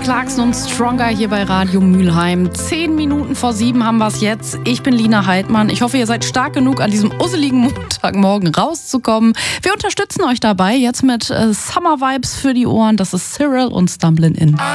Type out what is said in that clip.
Clarkson und Stronger hier bei Radio Mülheim. 10 Minuten vor 7 haben wir es jetzt. Ich bin Lina Heidmann. Ich hoffe, ihr seid stark genug, an diesem usseligen Montagmorgen rauszukommen. Wir unterstützen euch dabei jetzt mit Summer Vibes für die Ohren. Das ist Cyril und Stumblin' In.